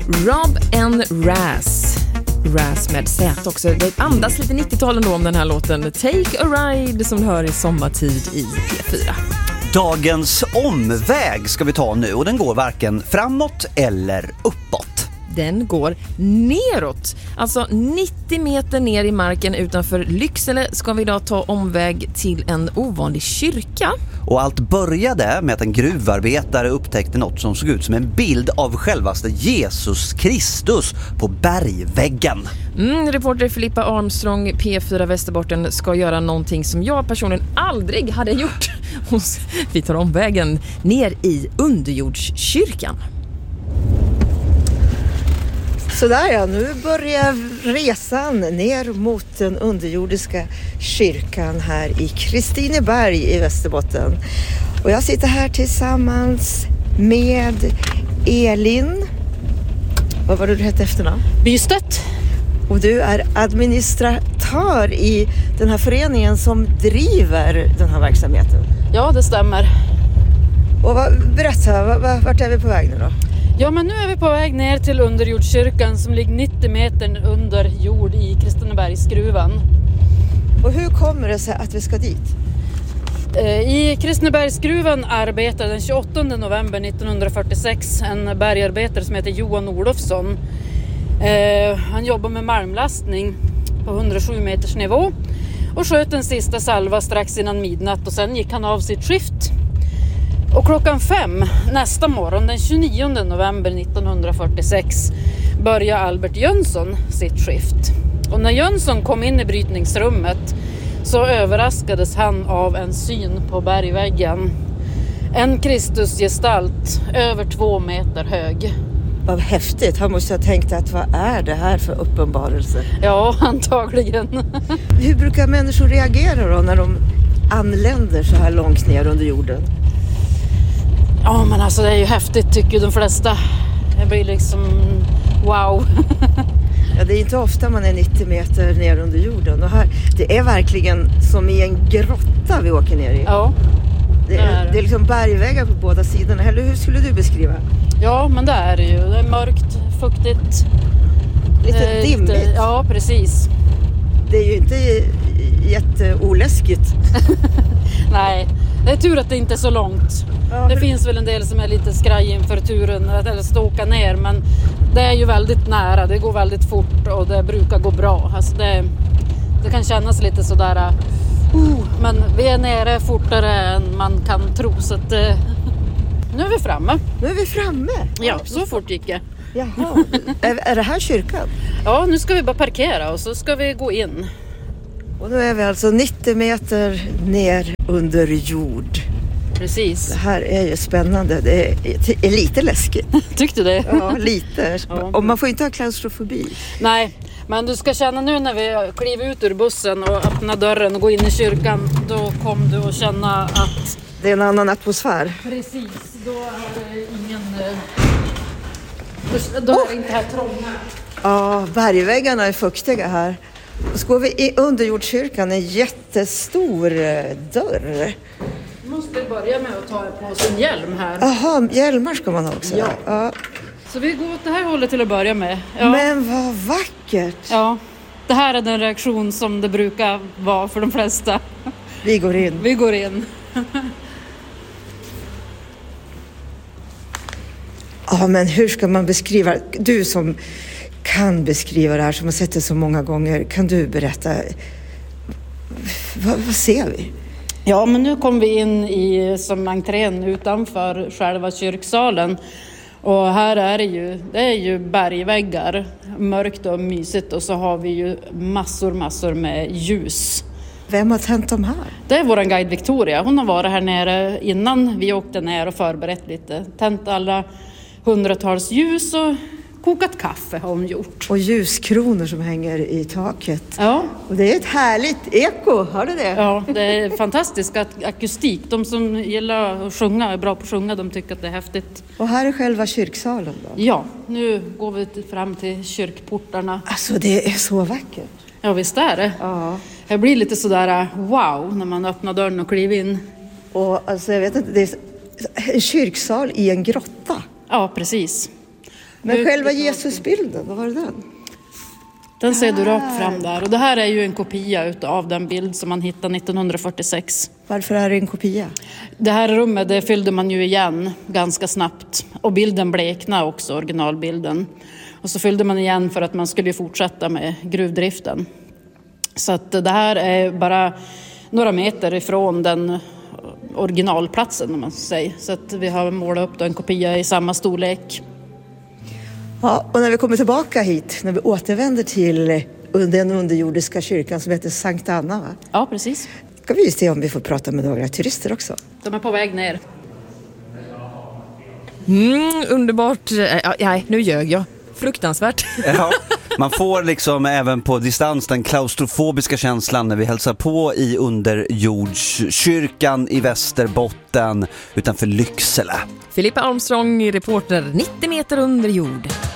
Rob and Raz. Raz med Z också. Det andas lite 90-tal ändå om den här låten. Take a ride som du hör i sommartid i P4. Dagens omväg ska vi ta nu och den går varken framåt eller uppåt. Den går neråt. Alltså 90 meter ner i marken utanför Lycksele ska vi idag ta omväg till en ovanlig kyrka. Och allt började med att en gruvarbetare upptäckte något som såg ut som en bild av självaste Jesus Kristus på bergväggen. Reporter Filippa Armstrong, P4 Västerbotten, ska göra någonting som jag personligen aldrig hade gjort. Vi tar omvägen ner i underjordskyrkan. Sådär ja, nu börjar resan ner mot den underjordiska kyrkan här i Kristineberg i Västerbotten. Och jag sitter här tillsammans med Elin. Vad var det du hette efternamn? Bystedt. Och du är administratör i den här föreningen som driver den här verksamheten. Ja, det stämmer. Och berätta, vart är vi på väg nu då? Ja, men nu är vi på väg ner till underjordskyrkan som ligger 90 meter under jord i Kristinebergsgruvan. Och hur kommer det sig att vi ska dit? I Kristinebergsgruvan arbetar den 28 november 1946 en bergarbetare som heter Johan Olofsson. Han jobbar med malmlastning på 107 meters nivå och sköt en sista salva strax innan midnatt och sen gick han av sitt skift. Och klockan 5 nästa morgon den 29 november 1946 började Albert Jönsson sitt skift. Och när Jönsson kom in i brytningsrummet så överraskades han av en syn på bergväggen. En Kristusgestalt över 2 meter hög. Vad häftigt, han måste ha tänkt att vad är det här för uppenbarelse? Ja, antagligen. Hur brukar människor reagera då när de anländer så här långt ner under jorden? Ja, men alltså det är ju häftigt tycker de flesta. Det blir liksom wow. Ja, det är inte ofta man är 90 meter ner under jorden. Och här, det är verkligen som i en grotta vi åker ner i. Ja, det är liksom bergväggar på båda sidorna. Eller hur skulle du beskriva? Ja, men det är det ju. Det är mörkt, fuktigt. Lite dimmigt. Ja, precis. Det är ju inte jätteoläskigt. Nej, det är tur att det inte är så långt. Ja, det finns väl en del som är lite skraj inför turen eller ska åka ner, men det är ju väldigt nära, det går väldigt fort och det brukar gå bra. Alltså det kan kännas lite sådär, men vi är nere fortare än man kan tro, så att nu är vi framme. Nu är vi framme? Ja, så fort gick det. Jaha, är det här kyrkan? Ja, nu ska vi bara parkera och så ska vi gå in. Och nu är vi alltså 90 meter ner under jord. Precis. Det här är ju spännande. Det är lite läskigt. Tyckte du det? Ja, lite. Ja. Och man får inte ha klaustrofobi. Nej, men du ska känna nu när vi kliver ut ur bussen och öppnar dörren och går in i kyrkan, då kommer du att känna att det är en annan atmosfär. Precis, då är det ingen... Då är det inte här trånga. Ja, bergväggarna är fuktiga här. Så går vi i underjordskyrkan, en jättestor dörr. Du måste börja med att ta på sin hjälm här. Jaha, hjälmar ska man ha också. Ja. Så vi går åt det här hållet till att börja med. Ja. Men vad vackert! Ja, det här är den reaktion som det brukar vara för de flesta. Vi går in. Vi går in. Ja, men hur ska man beskriva, du som kan beskriva det här, som har sett det så många gånger, kan du berätta, vad ser vi? Ja, men nu kom vi in i som entrén utanför själva kyrksalen. Och här är det är ju bergväggar, mörkt och mysigt, och så har vi ju massor med ljus. Vem har tänt de här? Det är vår guide Victoria. Hon har varit här nere innan vi åkte ner och förberett lite. Tänt alla hundratals ljus och kokat kaffe har hon gjort. Och ljuskronor som hänger i taket. Ja. Och det är ett härligt eko, har du det? Ja, det är fantastisk akustik. De som gillar att sjunga, är bra på att sjunga, de tycker att det är häftigt. Och här är själva kyrksalen då? Ja, nu går vi fram till kyrkportarna. Alltså det är så vackert. Ja, visst är det. Ja. Det blir lite sådär wow när man öppnar dörren och kliver in. Och alltså jag vet inte, det är en kyrksal i en grotta. Ja, precis. Men själva Jesusbilden, vad var det den? Den ser du rakt fram där. Och det här är ju en kopia av den bild som man hittade 1946. Varför är det en kopia? Det här rummet det fyllde man ju igen ganska snabbt. Och bilden bleknade också, originalbilden. Och så fyllde man igen för att man skulle fortsätta med gruvdriften. Så att det här är bara några meter ifrån den originalplatsen om man säger. Så att vi har målat upp en kopia i samma storlek. Ja, och när vi kommer tillbaka hit, när vi återvänder till den underjordiska kyrkan som heter Sankt Anna, va? Ja, precis. Ska vi se om vi får prata med några turister också. De är på väg ner. Underbart. Nej, nu ljög jag. Fruktansvärt. Ja, man får liksom även på distans den klaustrofobiska känslan när vi hälsar på i underjordskyrkan i Västerbotten utanför Lycksele. Filippa Armstrong, reporter 90 meter under jord.